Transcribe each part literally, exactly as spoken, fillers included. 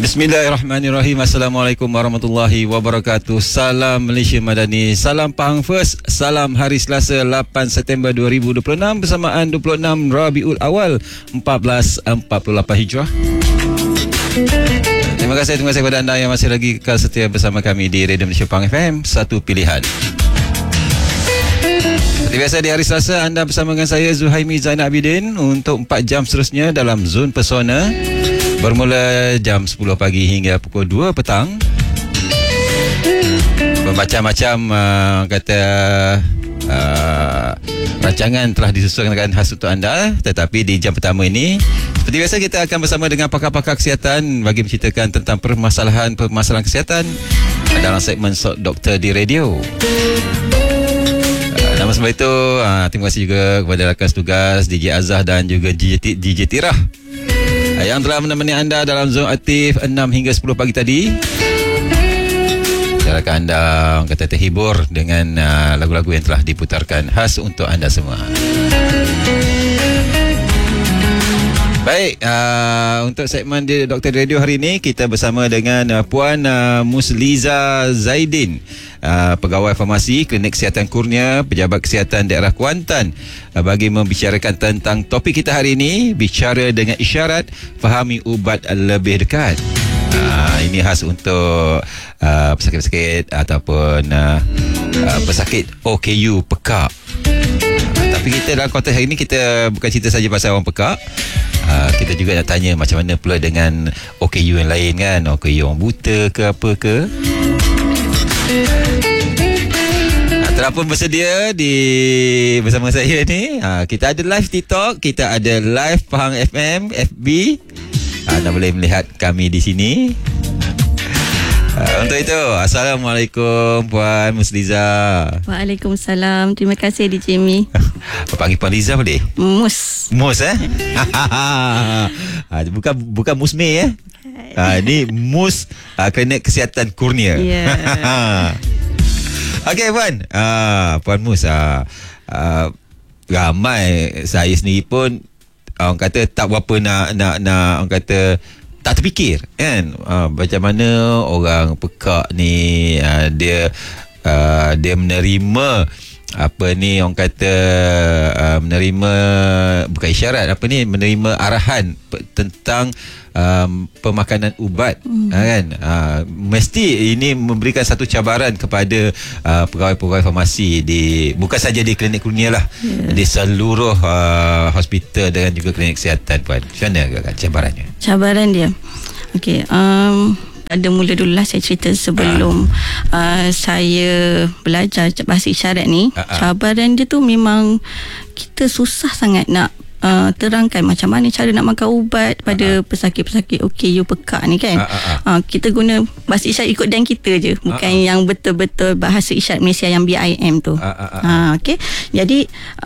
Bismillahirrahmanirrahim. Assalamualaikum warahmatullahi wabarakatuh. Salam Malaysia Madani. Salam Pahang First. Salam hari Selasa lapan September dua ribu dua puluh enam bersamaan dua puluh enam Rabiul Awal empat belas empat puluh lapan Hijrah. Terima kasih terima kasih kepada anda yang masih lagi kekal setia bersama kami di Radio Malaysia Pahang F M, satu pilihan. Seperti biasa di hari Selasa, anda bersama dengan saya Zuhaimi Zainal Abidin untuk empat jam seterusnya dalam Zon Persona. Bermula jam sepuluh pagi hingga pukul dua petang. Bermacam-macam uh, kata uh, rancangan telah disusunkan khas untuk anda. Tetapi di jam pertama ini, seperti biasa, kita akan bersama dengan pakar-pakar kesihatan bagi menceritakan tentang permasalahan-permasalahan kesihatan dalam segmen Sok Doktor di radio. uh, Nama sebab itu, uh, terima kasih juga kepada rakan setugas D J Azhar dan juga D J Tirah yang telah menemani anda dalam zon aktif enam hingga sepuluh pagi tadi. Saya harapkan anda orang kata terhibur dengan uh, lagu-lagu yang telah diputarkan khas untuk anda semua. Baik, uh, untuk segmen di Doktor Radio hari ini, kita bersama dengan uh, Puan uh, Musliza Zaidin, uh, pegawai farmasi Klinik Kesihatan Kurnia, Pejabat Kesihatan Daerah Kuantan, uh, bagi membicarakan tentang topik kita hari ini, bicara dengan isyarat, fahami ubat lebih dekat. Uh, ini khas untuk uh, pesakit-pesakit ataupun uh, uh, pesakit O K U, pekak. Uh, tapi kita dalam konteks hari ini, kita bukan cerita saja pasal orang pekak. Uh, kita juga nak tanya macam mana pula dengan O K U yang lain kan. O K U orang buta ke apa ke. uh, Terapun bersedia di bersama saya ni, uh, kita ada live TikTok, kita ada live Pahang F M, F B. uh, Anda boleh melihat kami di sini. Uh, untuk itu, Assalamualaikum Puan Musliza. Waalaikumsalam. Terima kasih D J Mi. Panggil Puan Liza boleh? Mus. Mus eh? bukan bukan Musme eh? Ha, ini Mus uh, Klinik Kesihatan Kurnia. Yeah. Okey Puan. Uh, Puan Mus, uh, uh, ramai saya sendiri pun orang kata tak berapa nak nak nak orang kata tak terfikir kan, uh, macam mana orang pekak ni uh, dia uh, dia menerima apa ni orang kata uh, menerima bukan isyarat, apa ni, menerima arahan pe- tentang um, pemakanan ubat. hmm. uh, kan uh, mesti ini memberikan satu cabaran kepada uh, pegawai-pegawai farmasi di, bukan saja di klinik kurnia lah, yeah, di seluruh uh, hospital dan juga klinik kesihatan. Puan, macam mana agak cabarannya? Cabaran dia, okey, um, ada mula dulu lah saya cerita sebelum uh. Uh, saya belajar bahasa isyarat ni. uh-uh. Cabaran dia tu memang kita susah sangat nak Uh, terangkan macam mana cara nak makan ubat pada uh-huh. pesakit-pesakit O K U pekak ni kan. uh-huh. uh, Kita guna bahasa isyarat ikut dan kita je, bukan uh-huh. yang betul-betul bahasa isyarat Malaysia yang B I M tu. uh-huh. uh, okay. Jadi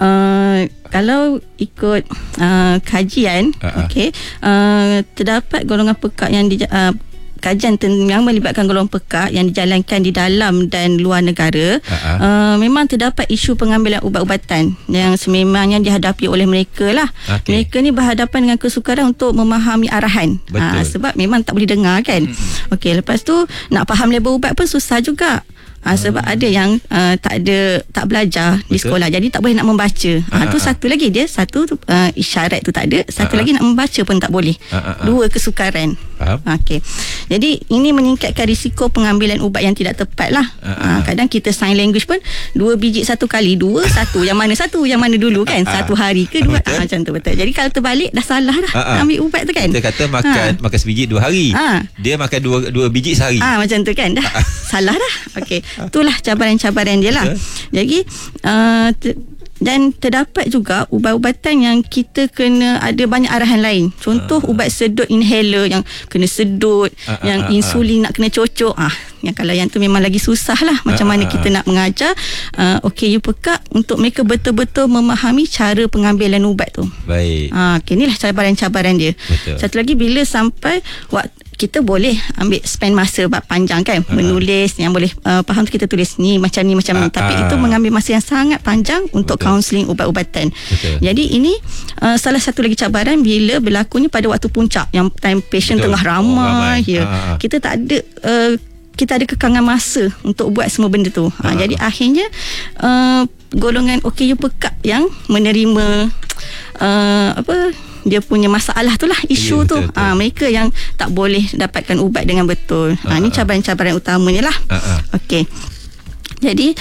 uh, kalau ikut uh, kajian, uh-huh. okay, uh, terdapat golongan pekak yang di, uh, kajian yang melibatkan golongan pekak yang dijalankan di dalam dan luar negara. uh-huh. uh, memang terdapat isu pengambilan ubat-ubatan yang sememangnya dihadapi oleh mereka lah. Okay. Mereka ni berhadapan dengan kesukaran untuk memahami arahan. uh, sebab memang tak boleh dengar kan. hmm. Okey, lepas tu nak faham label ubat pun susah juga. Ha, sebab hmm. ada yang uh, tak ada tak belajar. Betul. Di sekolah, jadi tak boleh nak membaca. Ha, tu satu lagi dia, satu tu, uh, isyarat tu tak ada, satu lagi nak membaca pun tak boleh. Dua kesukaran. Okey. Jadi ini meningkatkan risiko pengambilan ubat yang tidak tepat lah. Ha, kadang kita sign language pun dua biji satu kali, dua satu, yang mana satu, yang mana dulu kan, satu hari ke dua, ha, macam tu betul. Jadi kalau terbalik dah salah dah ambil ubat tu kan. Kita kata makan ha. makan sebiji dua hari. Ha. Dia makan dua dua biji sehari. Ah ha, macam tu kan, dah salah dah. Okey. Itulah cabaran-cabaran dia lah. Jadi uh, t- dan terdapat juga ubat-ubatan yang kita kena ada banyak arahan lain. Contoh uh, ubat sedut inhaler yang kena sedut, uh, yang uh, insulin uh, nak kena cocok. Ah, yang kalau yang tu memang lagi susah lah. Macam uh, mana kita nak mengajar uh, O K U pekak untuk mereka betul-betul memahami cara pengambilan ubat tu. Baik. Ah, okay, inilah cabaran-cabaran dia. Betul. Satu lagi, bila sampai waktu kita boleh ambil spend masa panjang kan, uh-huh. menulis yang boleh uh, faham tu kita tulis ni macam ni macam ni, uh-huh. tapi itu mengambil masa yang sangat panjang untuk kaunseling ubat-ubatan. Betul. Jadi ini uh, salah satu lagi cabaran bila berlakunya pada waktu puncak yang time patient Betul. tengah ramai, oh, ramai. Ya. Uh-huh. Kita tak ada uh, kita ada kekangan masa untuk buat semua benda tu. Uh-huh. Ha, jadi akhirnya uh, golongan O K U pekat yang menerima uh, apa dia punya masalah tu lah, isu yeah, tu betul, betul. Ha, mereka yang tak boleh dapatkan ubat dengan betul. Ha, uh-huh. Ini cabaran-cabaran utamanya lah. Uh-huh. Okey. Jadi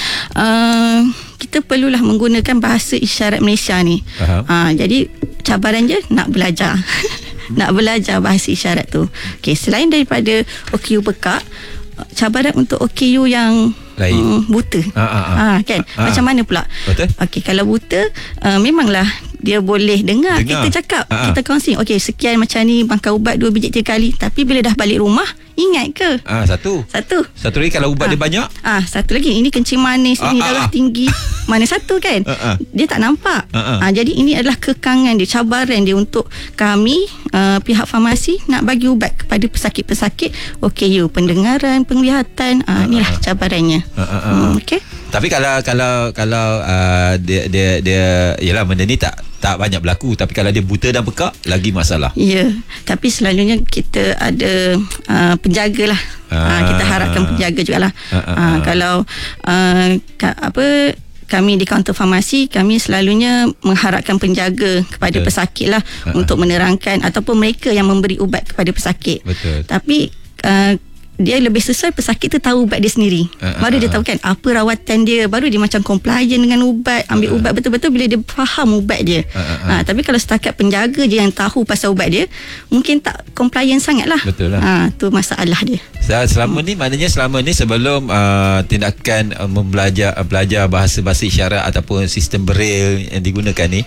uh, kita perlulah menggunakan bahasa isyarat Malaysia ni. Uh-huh. Ha, jadi cabaran je nak belajar. Nak belajar bahasa isyarat tu. Okey, selain daripada O K U pekak, cabaran untuk O K U yang um, buta. Ha, ha, ha. Ha, kan? Ha, macam mana pula? Betul. Okey, kalau buta uh, memanglah dia boleh dengar, dengar. kita cakap, ha, ha. kita kongsi. Okey, sekian macam ni, makan ubat dua biji tiga kali. Tapi bila dah balik rumah, ingat ke? Ah, satu. Satu. Satu lagi kalau ubat ha. dia banyak. Ah, satu lagi ini kencing manis, ah, ini darah ah, tinggi. Mana satu kan? Ah, ah. Dia tak nampak. Ah, ah. Ah, jadi ini adalah kekangan dia, cabaran dia untuk kami uh, pihak farmasi nak bagi ubat kepada pesakit-pesakit O K U, pendengaran, penglihatan. Ah, ah, inilah ah. cabarannya. Ah, ah, ah. Hmm, okey. Tapi kalau kalau kalau uh, dia dia dia yalah benda ni tak tak banyak berlaku, tapi kalau dia buta dan pekak lagi masalah. Ya, tapi selalunya kita ada uh, penjaga lah. Ah. Uh, kita harapkan penjaga jugalah. Ah, ah, uh, ah. Kalau uh, ka, apa kami di kaunter farmasi, kami selalunya mengharapkan penjaga kepada Betul. pesakit lah, uh, untuk menerangkan ataupun mereka yang memberi ubat kepada pesakit. Betul. Tapi uh, dia lebih sesuai pesakit tu tahu ubat dia sendiri. Uh, baru uh, dia tahu kan apa rawatan dia, baru dia macam compliant dengan ubat, ambil uh, ubat betul-betul bila dia faham ubat dia. Uh, uh, uh. Ha, tapi kalau setakat penjaga je yang tahu pasal ubat dia, mungkin tak compliant sangat lah. Betul lah. Ha, tu masalah dia. Selama hmm. ni maknanya selama ni sebelum uh, tindakan uh, membelajar uh, belajar bahasa-bahasa isyarat ataupun sistem braille yang digunakan ni,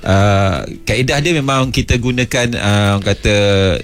Uh, kaedah dia memang kita gunakan uh, orang kata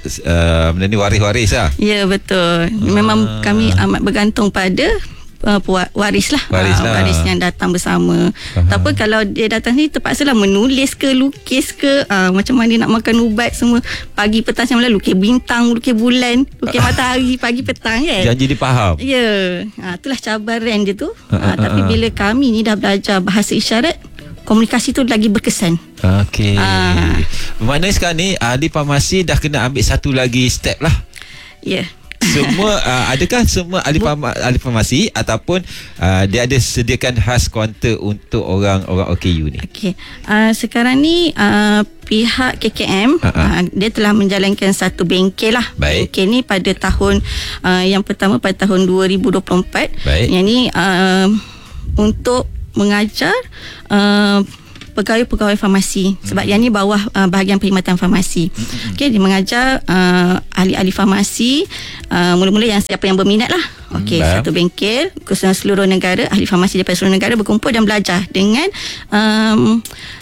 uh, benda ni waris-waris lah. Ya, betul. Memang uh. kami amat bergantung pada uh, waris lah, waris, uh, lah. waris yang datang bersama. uh-huh. Ataupun kalau dia datang ni terpaksa lah menulis ke, lukis ke, uh, macam mana nak makan ubat semua. Pagi petang macam mana, lukis bintang, lukis bulan, lukis matahari pagi petang kan. Janji dia faham. Ya, uh, itulah cabaran dia tu. uh, uh, Tapi uh. bila kami ni dah belajar bahasa isyarat, komunikasi tu lagi berkesan. Okey. Ah. Maknanya sekarang ni ahli farmasi dah kena ambil satu lagi step lah. Ya. Yeah. Semua uh, adakah semua ahli farmasi, ahli farmasi ataupun uh, dia ada sediakan khas kaunter untuk orang-orang O K U ni? Okey. Uh, sekarang ni uh, pihak K K M uh-huh. uh, dia telah menjalankan satu bengkel lah. Baik. Bengkel ni pada tahun uh, yang pertama pada tahun dua ribu dua puluh empat. Baik. Yang ni uh, untuk mengajar uh, pegawai-pegawai farmasi, sebab mm-hmm. yang ni bawah uh, bahagian perkhidmatan farmasi. Mm-hmm. Okey, dia mengajar uh, ahli-ahli farmasi, uh, mula-mula yang siapa yang berminat lah. Okey, mm-hmm. satu bengkel khususnya seluruh negara, ahli farmasi daripada seluruh negara berkumpul dan belajar dengan um,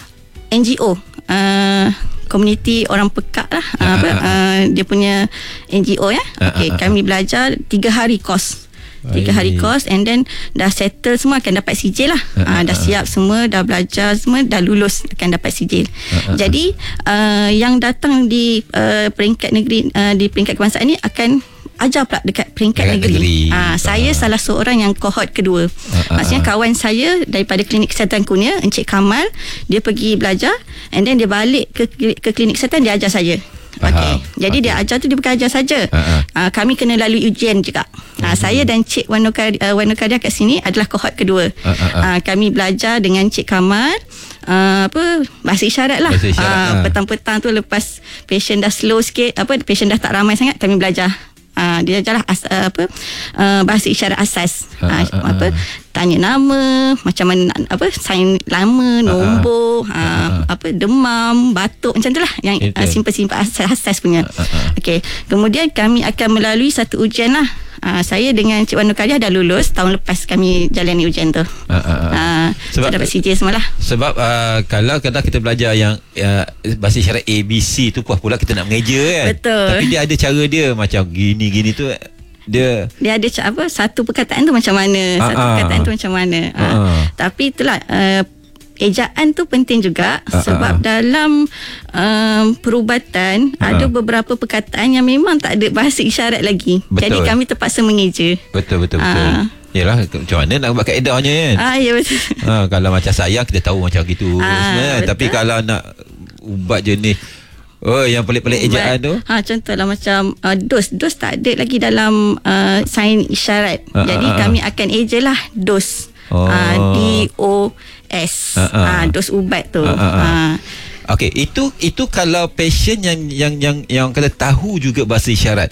N G O, uh, komuniti orang pekak lah, uh, apa, uh, dia punya N G O ya. Okey, kami belajar tiga hari kos. Tiga hari kos, and then dah settle semua, akan dapat sijil lah. uh, uh, dah siap semua, dah belajar semua, dah lulus, akan dapat sijil. uh, uh, Jadi uh, yang datang di uh, peringkat negeri, uh, di peringkat kebangsaan ni akan ajar pula dekat peringkat dekat negeri, negeri. Uh, Saya uh. salah seorang yang kohort kedua. uh, uh, Maksudnya kawan saya daripada klinik kesihatan Kurnia, Encik Kamal, dia pergi belajar, and then dia balik ke, ke klinik kesihatan, dia ajar saya. Okey. Jadi okay. dia ajar tu dia bukan ajar saja. Uh-huh. Uh, kami kena lalui ujian juga. Uh, uh-huh. Saya dan Cik Wanokaria, uh, Wanokaria kat sini adalah kohort kedua. Uh-huh. Uh, kami belajar dengan Cik Kamal uh, apa bahasa isyarat lah. Bahasa isyarat, uh, uh. Petang-petang tu lepas patient dah slow sikit, apa patient dah tak ramai sangat, kami belajar. Uh, dia ajarlah as, uh, apa uh, bahasa isyarat asas. Uh, uh, uh, apa tanya nama, macam mana apa sign lama, nombor, uh, uh, uh, uh, apa demam, batuk, macam itulah yang uh, simple-simple asas, asas punya. Uh, uh, uh. Okey, kemudian kami akan melalui satu ujian lah. Uh, saya dengan Cik Wanokaria dah lulus tahun lepas, kami jalani ujian tu. Uh, uh, uh. Uh, sebab dapat C J semualah. Sebab uh, kalau kadang kita belajar yang uh, bahasa isyarat A B C tu, puas pula kita nak mengeja kan. Betul. Tapi dia ada cara dia macam gini-gini tu. Dia dia ada apa, satu perkataan tu macam mana, uh, satu uh. perkataan tu macam mana. Uh. Uh. Tapi itulah uh, ejaan tu penting juga uh, sebab uh, dalam um, perubatan uh, ada beberapa perkataan yang memang tak ada bahasa isyarat lagi. Betul. Jadi kami terpaksa mengeja. Betul betul betul. Uh, Yalah, macam mana nak buat kaedahnya kan? Ah, ya betul. Ha, kalau macam sayang kita tahu macam gitu. Ah, tapi kalau nak ubat jenis oh yang pelik-pelik ejaan tu. Ha, contohlah macam uh, dos. Dos tak ada lagi dalam uh, sain isyarat. Uh, Jadi uh, kami akan eja lah dos. Oh. Uh, D O S. Uh, uh. Uh, dos ubat tu. Uh, uh, uh. Uh. Okey, itu itu kalau pasien yang yang yang yang kata tahu juga bahasa isyarat.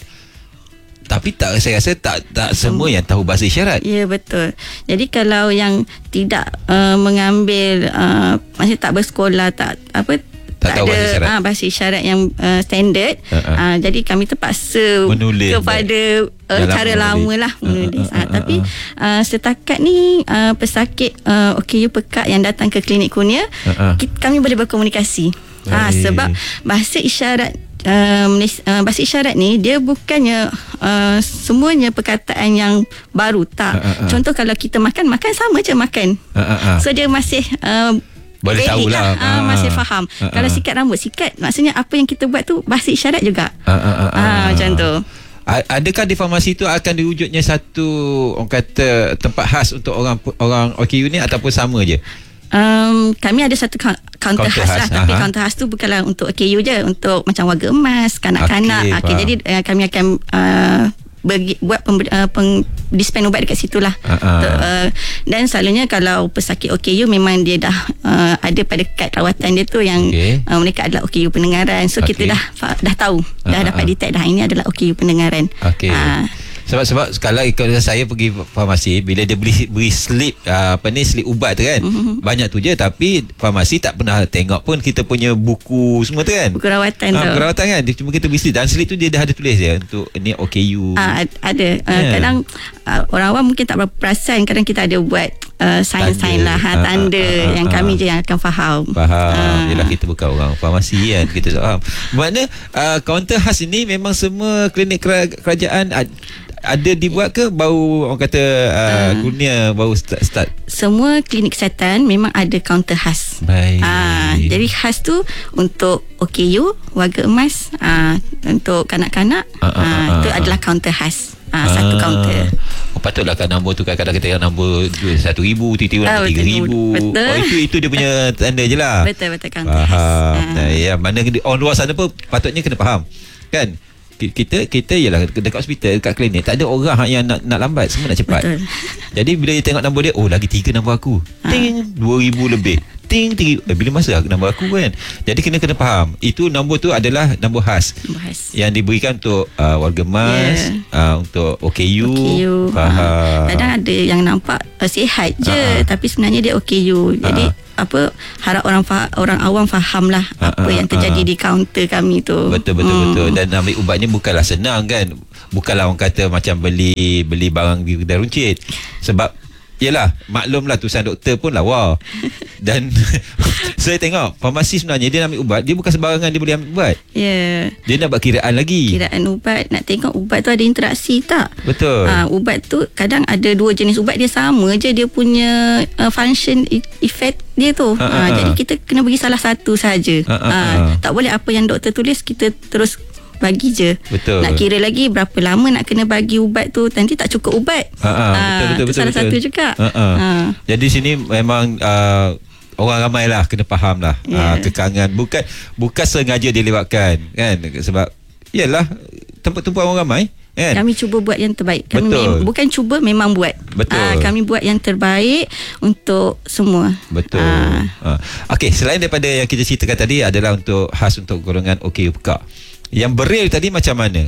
Tapi tak, saya rasa tak tak semua yang tahu bahasa isyarat. Ya, betul. Jadi kalau yang tidak uh, mengambil uh, masih tak bersekolah, tak apa tak, tak ada bahasa isyarat, uh, bahasa isyarat yang uh, standard, uh-uh. uh, jadi kami terpaksa menulis kepada uh, cara lama lah menulis. Uh, uh, uh, uh, tapi uh, setakat ni uh, pesakit uh, O K U pekat yang datang ke klinik kurnia, uh, uh. kita, kami boleh berkomunikasi. Ha, sebab bahasa isyarat Um, uh, bahasa isyarat ni dia bukannya uh, semuanya perkataan yang baru, tak. Uh, uh, uh. Contoh kalau kita makan, makan sama je makan. Uh, uh, uh. So dia masih uh, boleh tahulah. Uh, uh, masih faham. Uh, uh. Kalau sikat rambut, sikat maksudnya apa yang kita buat tu bahasa isyarat juga. Uh, uh, uh, uh. Uh, macam tu. Adakah di farmasi tu akan diwujudnya satu orang kata tempat khas untuk orang orang O K U ni ataupun sama je? Um, kami ada satu counter, counter khas, khas lah. Tapi aha. counter khas tu bukanlah untuk O K U je, untuk macam warga emas, kanak-kanak. Okay, okay, jadi uh, kami akan uh, bagi, buat pem, uh, peng, dispen ubat dekat situ lah. Uh-huh. Uh, dan selalunya kalau pesakit O K U memang dia dah uh, ada pada kad rawatan dia tu yang okay. uh, mereka adalah O K U pendengaran. So okay. kita dah dah tahu, uh-huh. dah dapat detect dah ini adalah O K U pendengaran. Okay. Uh, Sebab sebab kalau kalau saya pergi farmasi, bila dia beri beri slip uh, apa ni slip ubat tu kan, mm-hmm. banyak tu je, tapi farmasi tak pernah tengok pun kita punya buku semua tu kan, buku rawatan ha, tu buku rawatan kan, dia cuma kita beri slip, dan slip tu dia dah ada tulis dia untuk ni O K U. uh, ada uh, yeah. Kadang uh, orang awam mungkin tak berapa perasan, kadang kita ada buat uh, sign-sign lah, ha, tanda uh, uh, uh, yang uh, kami je yang akan faham faham uh. Yelah, kita bukan orang farmasi kan, kita faham. Maknanya uh, kaunter khas ini memang semua klinik kerajaan ad, ada dibuat ke baru orang kata uh, uh, kurnia baru start, start? Semua klinik kesihatan memang ada kaunter khas. Baik. Uh, jadi khas tu untuk O K U, warga emas, uh, untuk kanak-kanak, uh, uh, uh, uh, itu uh, adalah kaunter khas. Uh, uh, satu kaunter. Oh, patutlah kan nombor tu kadang-kadang kita yang nombor satu ribu, tiga-tiga nombor tiga ribu. Betul. Oh, itu itu dia punya tanda je lah. Betul, betul, kaunter khas. Uh. Nah, ya, mana orang luar sana pun patutnya kena faham. Kan? Kita kita ialah dekat hospital, dekat klinik, tak ada orang yang nak nak lambat, semua nak cepat. Betul. Jadi bila dia tengok nombor dia, oh lagi tiga nombor aku. Ha. Ting dua ribu lebih. Ting ting eh, bila masa nombor aku kan. Jadi kena kena faham. Itu nombor tu adalah nombor khas. Nombor khas. Yang diberikan untuk uh, warga emas, yeah. uh, untuk O K U. O K U. Faham. Kadang ada yang nampak uh, sihat je, ha. tapi sebenarnya dia O K U. Jadi ha. apa harap orang fa- orang awam fahamlah uh, apa uh, yang terjadi uh, di kaunter kami tu. Betul betul hmm. betul. Dan ambil ubat ni bukanlah senang kan. Bukanlah orang kata macam beli beli barang di kedai runcit. Sebab yelah, maklumlah tulisan doktor pun lawa. Dan saya tengok farmasi sebenarnya dia nak ambil ubat, dia bukan sembarangan dia boleh ambil ubat. Ya. Yeah. Dia nak buat kiraan lagi. Kiraan ubat, nak tengok ubat tu ada interaksi tak? Betul. Ha, ubat tu kadang ada dua jenis ubat, dia sama je dia punya uh, function effect dia tu. Ha, ha, ha. Jadi kita kena bagi salah satu saja. Ha, ha, ha. ha, tak boleh apa yang doktor tulis kita terus bagi je. Betul. Nak kira lagi berapa lama nak kena bagi ubat tu, nanti tak cukup ubat. Ha, ha, betul, betul, betul, salah betul. satu juga. Ha, ha. Ha. Jadi sini memang uh, orang ramai lah kena faham lah. Yeah. uh, kekangan bukan bukan sengaja dilewatkan kan, sebab yalah tempat-tempat orang ramai kan? Kami cuba buat yang terbaik. Kami mem- bukan cuba, memang buat. Betul. Uh, kami buat yang terbaik untuk semua. Betul. Uh. Uh. Okey, selain daripada yang kita ceritakan tadi adalah untuk khas untuk golongan O K U Pekak. Yang beril tadi macam mana?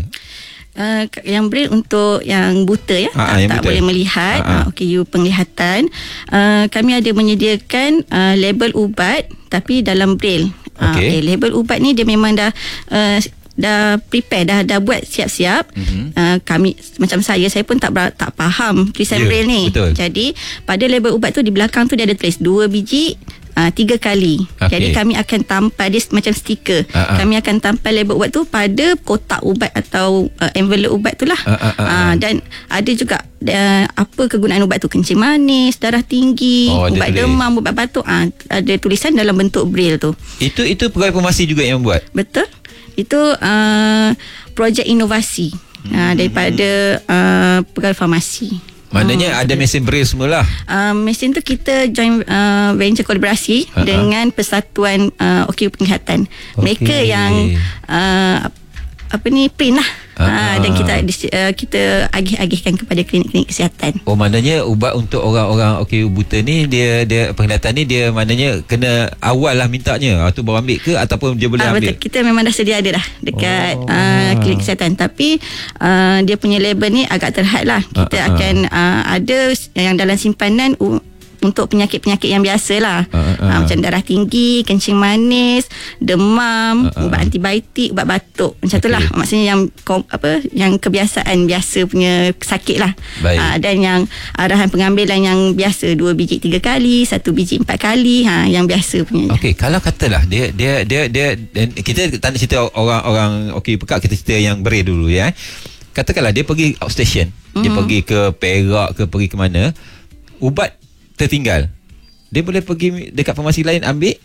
Uh, yang braille untuk yang buta ya, ha, tak, yang tak buta. Boleh melihat, ha, ha. O K U penglihatan. Uh, kami ada menyediakan uh, label ubat tapi dalam braille. Okay. Uh, okay, label ubat ni dia memang dah uh, dah prepare, dah dah buat siap-siap. Mm-hmm. Uh, kami macam saya saya pun tak tak faham tulisan yeah, braille ni. Betul. Jadi pada label ubat tu di belakang tu dia ada tulis dua biji uh, tiga kali. Okay. Jadi kami akan tampal dia macam stiker. Uh-uh. Kami akan tampal label ubat tu pada kotak ubat atau uh, envelope ubat tu lah. Uh-uh. Uh, dan ada juga uh, apa kegunaan ubat tu, kencing manis, darah tinggi, oh, ubat tulis. demam, ubat batuk. Uh, ada tulisan dalam bentuk braille tu. Itu itu pegawai farmasi juga yang buat. Betul. Itu uh, projek inovasi hmm. uh, daripada uh, pegawai farmasi. Maknanya hmm. ada mesin braille semualah. Uh, mesin tu kita join uh, venture kolaborasi uh-huh. dengan Persatuan uh, Okey Penglihatan. Okay. Mereka yang uh, apa ni print lah. Uh-huh. Uh, dan kita uh, kita agih-agihkan kepada klinik-klinik kesihatan. Oh, maknanya ubat untuk orang-orang okey buta ni, dia dia penglihatan ni dia maknanya kena awal lah mintanya. Ah, tu baru ambil ke ataupun dia boleh uh, ambil? Betul. Kita memang dah sedia ada dah dekat oh. uh, klinik kesihatan, tapi uh, dia punya label ni agak terhad lah. Kita uh-huh. akan uh, ada yang dalam simpanan uh, untuk penyakit-penyakit yang biasa lah. Uh, uh, uh. macam darah tinggi, kencing manis, demam, uh, uh. ubat antibiotik, ubat batuk. Macam okay. tu lah. Maksudnya yang apa yang kebiasaan biasa punya sakit lah. Uh, dan yang arahan pengambilan yang biasa, dua biji tiga kali, satu biji empat kali, ha, yang biasa punya. Okey, kalau katalah dia dia dia dia, dia kita tak nak cerita orang-orang okey pekak, kita cerita yang beri dulu ya. Katakanlah dia pergi outstation, mm-hmm. dia pergi ke Perak ke pergi ke mana, ubat tertinggal, dia boleh pergi dekat farmasi lain ambil?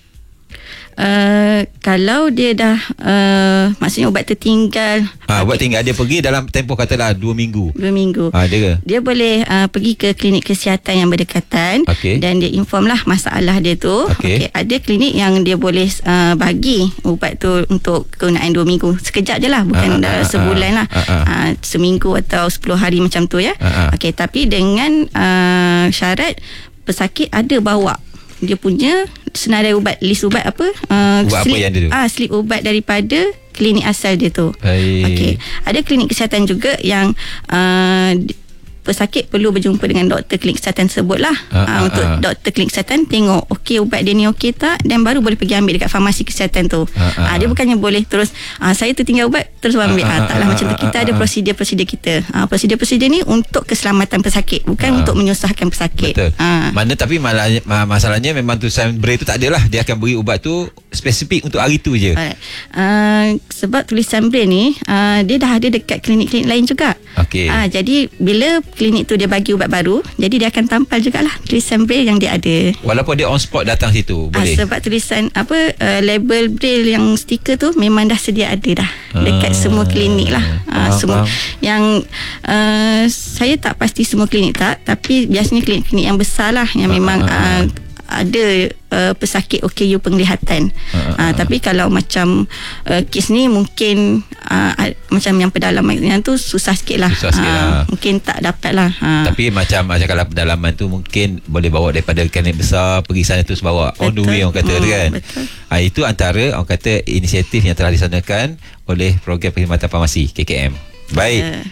Uh, kalau dia dah uh, maksudnya ubat tertinggal, ha, ubat tinggal dia pergi dalam tempoh katalah dua minggu. Dua minggu. Ha, dia dia boleh uh, pergi ke klinik kesihatan yang berdekatan, okay. dan dia inform lah masalah dia tu. Okay. Okay. Ada klinik yang dia boleh uh, bagi ubat tu untuk kegunaan dua minggu. Sekejap je lah, bukan uh, uh, sebulan uh, lah. Uh, uh. Uh, seminggu atau sepuluh hari macam tu ya. Uh, uh. Okay, tapi dengan uh, syarat pesakit ada bawa dia punya senarai ubat, list ubat apa, uh, ubat slip, apa yang dia tu? Ah, slip ubat daripada klinik asal dia tu. Okey. Ada klinik kesihatan juga yang uh, pesakit perlu berjumpa dengan doktor klinik kesihatan tersebut lah. Uh, uh, uh, untuk uh. doktor klinik kesihatan tengok okey ubat dia ni okey tak, dan baru boleh pergi ambil dekat farmasi kesihatan tu. Uh, uh, uh, dia bukannya boleh terus uh, saya tertinggal ubat terus ambil. Uh, uh, uh, taklah uh, macam tu. Kita uh, uh, ada prosedur-prosedur kita. Uh, prosedur-prosedur ni untuk keselamatan pesakit, bukan uh, untuk menyusahkan pesakit. Betul. Uh. Mana tapi masalahnya, masalahnya memang tulisan braille tu tak adalah. Dia akan beri ubat tu spesifik untuk hari tu je. Uh, sebab tulisan braille ni uh, dia dah ada dekat klinik-klinik lain juga. Okey. Uh, jadi bila klinik tu dia bagi ubat baru, jadi dia akan tampal jugalah tulisan braille yang dia ada. Walaupun dia on spot datang situ, boleh? Uh, sebab tulisan apa uh, label braille yang stiker tu memang dah sedia ada dah dekat uh, semua klinik lah. Uh, faham, semua faham. Yang uh, saya tak pasti semua klinik tak, tapi biasanya klinik-klinik yang besar lah yang uh, memang uh, uh, ada uh, pesakit O K U penglihatan. Uh, uh, uh, tapi kalau macam uh, kes ni mungkin uh, uh, macam yang pedalaman yang tu susah sikit lah. Susah sikit uh, lah. Mungkin tak dapat lah. Uh. Tapi macam macam kalau pedalaman tu mungkin boleh bawa daripada klinik besar pergi sana terus bawa. On the way orang kata hmm, kan. Betul. Ha, itu antara orang kata inisiatif yang telah disanakan oleh program perkhidmatan farmasi K K M. Baik. Uh.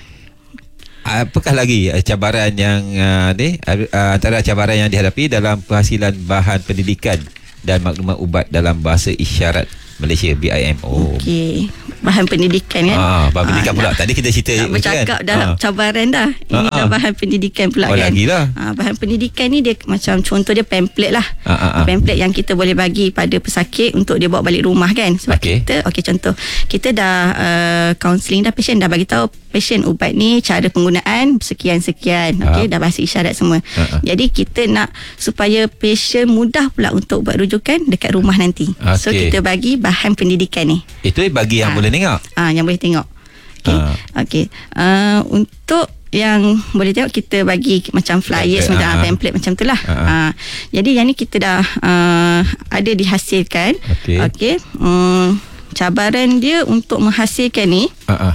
Apakah lagi cabaran yang uh, ni uh, antara cabaran yang dihadapi dalam penghasilan bahan pendidikan dan maklumat ubat dalam bahasa isyarat Malaysia B I M? Oh. Okey. Bahan pendidikan kan? Ah, bahan pendidikan ah, pula. Nak, Tadi kita cerita nak bercakap kan? dah ah. cabaran dah. Ini ah, dah bahan pendidikan pula oh, kan? Lagilah. Ah, bahan pendidikan ni dia macam contoh dia pamphlet lah. Ah, ah, ah. Pamphlet yang kita boleh bagi pada pesakit untuk dia bawa balik rumah kan? Sebab okay. kita, okey contoh, kita dah uh, counselling dah, patient dah bagi tahu patient ubat ni cara penggunaan sekian-sekian. Okey, ah. dah bahasa isyarat semua. Ah, ah. Jadi kita nak supaya patient mudah pula untuk buat rujukan dekat rumah nanti. Okay. So kita bagi bahan pendidikan ni. Itu bagi yang ah. boleh tengok. Ah, yang boleh tengok. Okey. Ah. Okey. Uh, untuk yang boleh tengok kita bagi macam flyers, macam uh, pamphlet macam tu lah. Uh, uh. Jadi yang ni kita dah uh, ada dihasilkan. Okey. Okay. Um, cabaran dia untuk menghasilkan ni, uh, uh.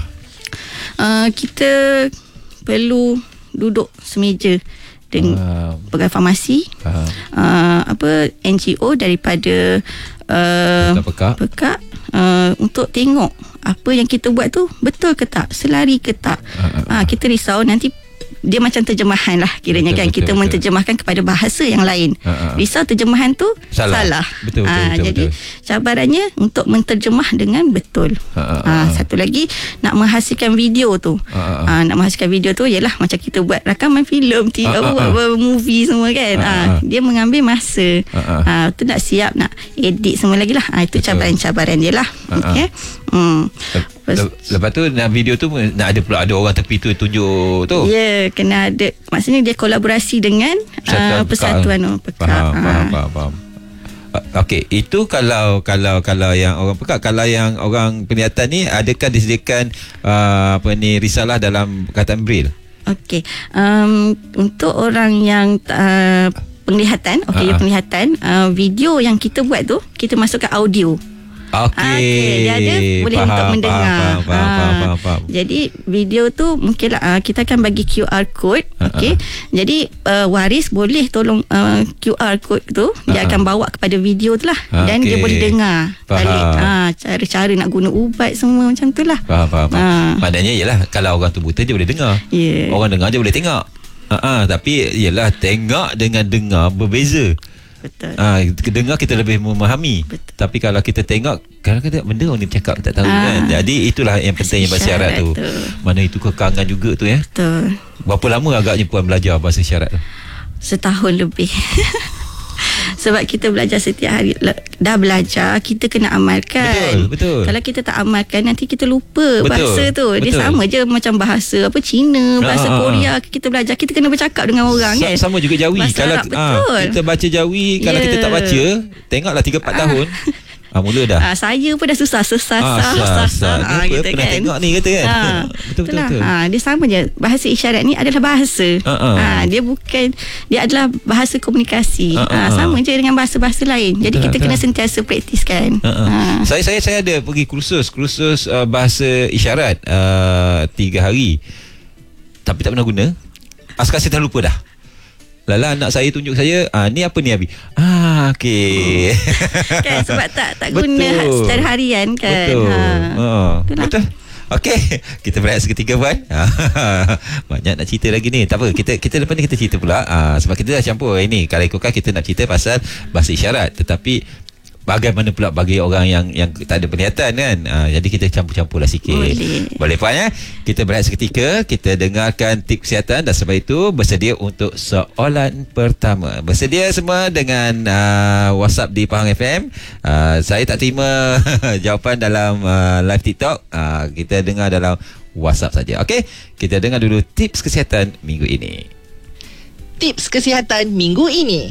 Uh, kita perlu duduk semeja dengan uh, pegawai farmasi, uh. Uh, apa N G O daripada uh, pekak, pekak uh, untuk tengok apa yang kita buat tu betul ke tak, selari ke tak. Uh, uh, uh. Uh, kita risau nanti dia macam terjemahan lah kiranya betul, kan. betul, Kita betul. menterjemahkan kepada bahasa yang lain. Ha-ha. Risau terjemahan tu Salah. salah. Betul, betul, Ah, betul, jadi betul. cabarannya untuk menterjemah dengan betul. Ha-ha. Ah, satu lagi nak menghasilkan video tu. Ha-ha. Ah, nak menghasilkan video tu ialah macam kita buat rakaman filem, tiga Ha-ha. buat, buat movie semua kan. Ha-ha. Ah, dia mengambil masa. Ha-ha. Ah, tu nak siap nak edit semua lagi lah. Ah, itu Betul. cabaran-cabaran dia lah. Ha-ha. Okey. Hmm. Le- le- Lepas tu nak video tu nak ada pula ada orang tepi tu tunjuk tu. Ya, yeah, kena ada. Maksudnya dia kolaborasi dengan Persatuan uh, persatuan Pekak. orang Pekak. Faham, Ah. faham, faham, faham. Uh, Okey, itu kalau kalau kalau yang orang Pekak, kalau yang orang penglihatan ni adakah disediakan uh, apa ni risalah dalam perkataan Braille? Okey. Um, untuk orang yang uh, penglihatan, okey, Ha-ha. penglihatan, uh, video yang kita buat tu kita masukkan audio. Okey. Ah, okey, dia ada boleh Faham, untuk mendengar. Faham, faham, Ah, faham, faham, faham. Jadi video tu mungkinlah uh, kita akan bagi Q R code, Ah, okey. Jadi uh, waris boleh tolong uh, Q R code tu dia Ah, akan bawa kepada video tu lah Ah, dan dia okey. boleh dengar Faham. balik ah cara-cara nak guna ubat semua macam tu lah. Faham, faham, faham. Ah. Maknanya ialah kalau orang tu buta dia boleh dengar. Ya. Orang dengar dia boleh tengok. Ha ah, tapi ialah tengok dengan dengar berbeza. Betul. Ah, dengar kita lebih memahami. Betul. Tapi kalau kita tengok kadang-kadang benda orang ni bercakap tak tahu Ah. kan. Jadi itulah yang pentingnya bahasa isyarat tu. tu. Mana itu kekangan juga tu ya. Betul. Berapa lama agaknya puan belajar bahasa isyarat tu? Setahun lebih. Sebab kita belajar setiap hari. Dah belajar, kita kena amalkan. Betul, betul. Kalau kita tak amalkan, nanti kita lupa Betul, bahasa tu. Dia betul. sama je macam bahasa apa Cina, bahasa Ah, ah, ah. Korea. Kita belajar, kita kena bercakap dengan orang Sa- kan. Sama juga Jawi. Bahasa Kalau Arab, ah, betul. kita baca Jawi, kalau Ya. kita tak baca, tengoklah tiga empat tahun. Ah, mula dah. Ah, saya pun dah susah sesasar Ah, sah, sah. ah, Ni apa, gitu pernah kan. tengok ni kata kan. Ah, Betul, betul, itulah. betul. Ah, dia sama je. Bahasa isyarat ni adalah bahasa. Ah, ah. Ah, dia bukan, dia adalah bahasa komunikasi. Ah, ah, Ah, sama je dengan bahasa-bahasa lain. Jadi Betul, kita betul. kena sentiasa praktiskan. Uh, uh. Ah. Saya saya saya ada pergi kursus kursus uh, bahasa isyarat uh, tiga hari. Tapi tak pernah guna. Ah, sekarang saya dah lupa dah. Lala anak saya tunjuk saya, ah ni apa ni Abi? Ah okey. Kan sebab tak tak Betul. guna secara harian kan. Betul. Ha. Ha. Itulah. Betul. Okey, kita berehat seketika puan. Banyak nak cerita lagi ni. Tak apa, kita kita lepas ni kita cerita pula. Ah, sebab kita dah campur ini. Kalau ikutkan kita nak cerita pasal bahasa isyarat, tetapi bagaimana pula bagi orang yang yang tak ada penglihatan kan. Ah, jadi kita campur-campurlah sikit. Boleh. Boleh puan ya? Kita berehat seketika, kita dengarkan tips kesihatan dan sebab itu bersedia untuk soalan pertama. Bersedia semua dengan uh, WhatsApp di Pahang F M. Uh, saya tak terima jawapan dalam uh, live TikTok. Uh, kita dengar dalam WhatsApp saja. Okey, kita dengar dulu tips kesihatan minggu ini. Tips kesihatan minggu ini.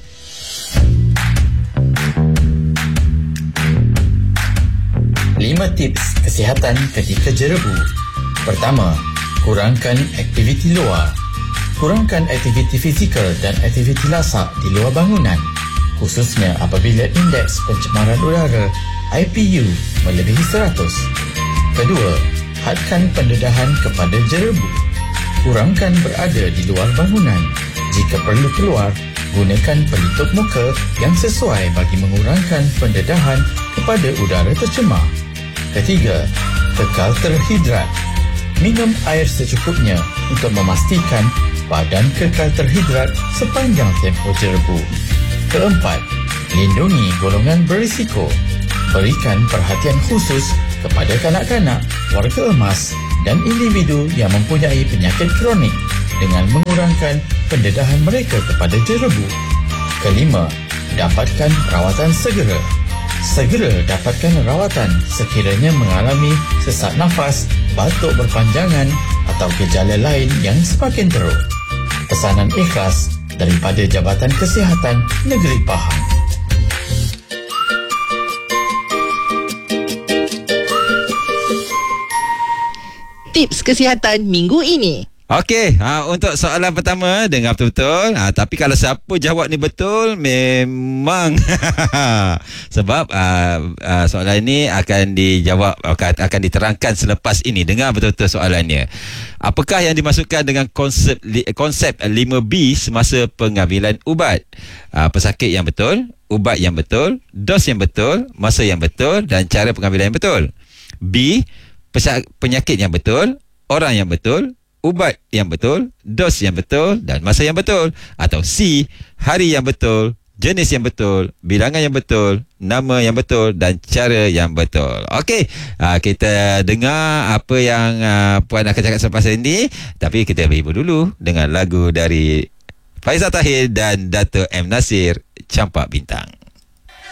lima tips kesihatan ketika jerebu. Pertama, kurangkan aktiviti luar. Kurangkan aktiviti fizikal dan aktiviti lasak di luar bangunan, khususnya apabila indeks pencemaran udara I P U melebihi seratus. Kedua, hadkan pendedahan kepada jerebu. Kurangkan berada di luar bangunan. Jika perlu keluar, gunakan pelitup muka yang sesuai bagi mengurangkan pendedahan kepada udara tercemar. Ketiga, kekal terhidrat. Minum air secukupnya untuk memastikan badan kekal terhidrat sepanjang tempoh jerebu. Keempat, lindungi golongan berisiko. Berikan perhatian khusus kepada kanak-kanak, warga emas dan individu yang mempunyai penyakit kronik dengan mengurangkan pendedahan mereka kepada jerebu. Kelima, dapatkan rawatan segera. Segera dapatkan rawatan sekiranya mengalami sesak nafas, batuk berpanjangan atau gejala lain yang semakin teruk. Pesanan ikhlas daripada Jabatan Kesihatan Negeri Pahang. Tips kesihatan minggu ini. Okey, ha, untuk soalan pertama dengar betul-betul. Ha, tapi kalau siapa jawab ni betul, memang sebab uh, uh, soalan ini akan dijawab akan, akan diterangkan selepas ini. Dengar betul-betul soalannya. Apakah yang dimasukkan dengan konsep konsep lima B semasa pengambilan ubat? Uh, pesakit yang betul, ubat yang betul, dos yang betul, masa yang betul dan cara pengambilan yang betul. B, penyakit yang betul, orang yang betul, ubat yang betul, dos yang betul dan masa yang betul. Atau C, hari yang betul, jenis yang betul, bilangan yang betul, nama yang betul dan cara yang betul. Okey, uh, kita dengar apa yang uh, Puan akan cakap selepas ini. Tapi kita berhibur dulu dengan lagu dari Faizal Tahir dan Dato' M. Nasir, Campak Bintang.